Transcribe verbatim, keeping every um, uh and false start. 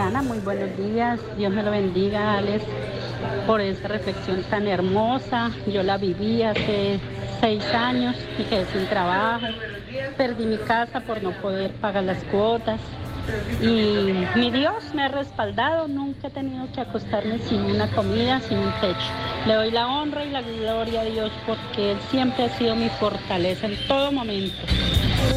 Ana, muy buenos días. Dios me lo bendiga, Alex, por esa reflexión tan hermosa. Yo la viví hace seis años y quedé sin trabajo. Perdí mi casa por no poder pagar las cuotas. Y mi Dios me ha respaldado. Nunca he tenido que acostarme sin una comida, sin un techo. Le doy la honra y la gloria a Dios porque Él siempre ha sido mi fortaleza en todo momento.